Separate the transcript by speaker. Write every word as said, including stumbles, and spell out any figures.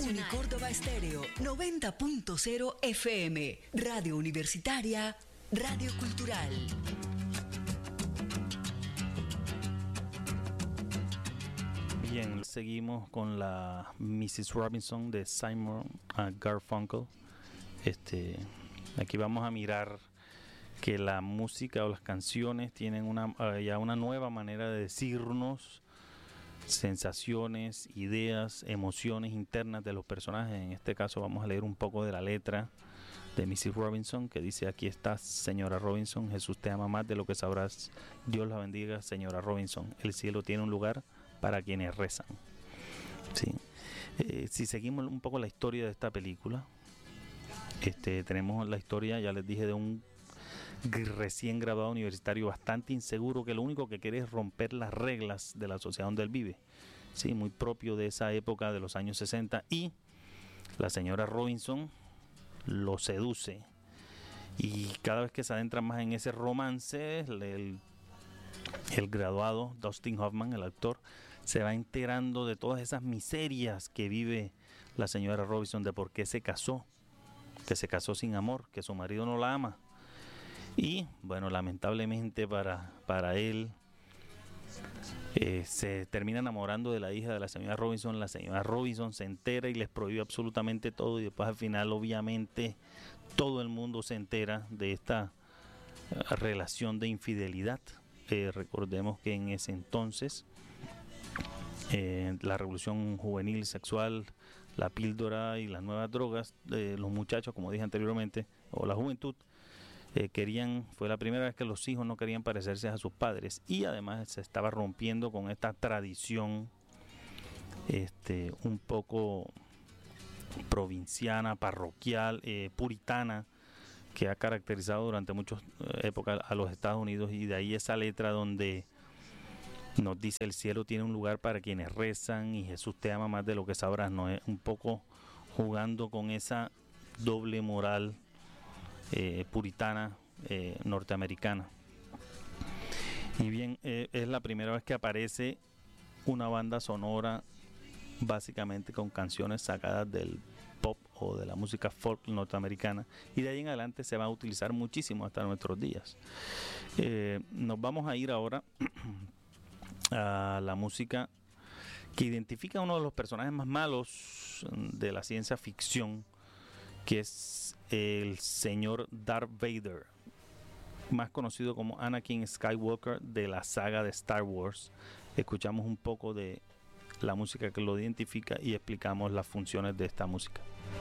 Speaker 1: Unicórdoba Estéreo noventa punto cero F M, Radio Universitaria, Radio Cultural.
Speaker 2: Bien, seguimos con la missus Robinson de Simon uh, Garfunkel. Este, aquí vamos a mirar que la música o las canciones tienen una, uh, ya una nueva manera de decirnos sensaciones, ideas, emociones internas de los personajes. En este caso vamos a leer un poco de la letra de missus Robinson, que dice: aquí estás, señora Robinson, Jesús te ama más de lo que sabrás. Dios la bendiga, señora Robinson. El cielo tiene un lugar para quienes rezan. ¿Sí? Eh, si seguimos un poco la historia de esta película, este, tenemos la historia, ya les dije, de un recién graduado universitario bastante inseguro, que lo único que quiere es romper las reglas de la sociedad donde él vive. Sí, muy propio de esa época de los años sesenta, y la señora Robinson lo seduce, y cada vez que se adentra más en ese romance, el, el, el graduado Dustin Hoffman, el actor, se va enterando de todas esas miserias que vive la señora Robinson, de por qué se casó, que se casó sin amor, que su marido no la ama. Y bueno, lamentablemente para, para él, eh, se termina enamorando de la hija de la señora Robinson. La señora Robinson se entera y les prohíbe absolutamente todo, y después al final obviamente todo el mundo se entera de esta uh, relación de infidelidad. Eh, recordemos que en ese entonces eh, la revolución juvenil sexual, la píldora y las nuevas drogas, eh, los muchachos, como dije anteriormente, o la juventud, Eh, querían, fue la primera vez que los hijos no querían parecerse a sus padres, y además se estaba rompiendo con esta tradición este, un poco provinciana, parroquial, eh, puritana, que ha caracterizado durante muchas eh, épocas a los Estados Unidos. Y de ahí esa letra donde nos dice: el cielo tiene un lugar para quienes rezan y Jesús te ama más de lo que sabrás, ¿no? Es un poco jugando con esa doble moral Eh, puritana eh, norteamericana. Y bien, eh, es la primera vez que aparece una banda sonora básicamente con canciones sacadas del pop o de la música folk norteamericana, y de ahí en adelante se va a utilizar muchísimo hasta nuestros días. Eh, nos vamos a ir ahora a la música que identifica a uno de los personajes más malos de la ciencia ficción, que es el señor Darth Vader, más conocido como Anakin Skywalker de la saga de Star Wars. Escuchamos un poco de la música que lo identifica y explicamos las funciones de esta música.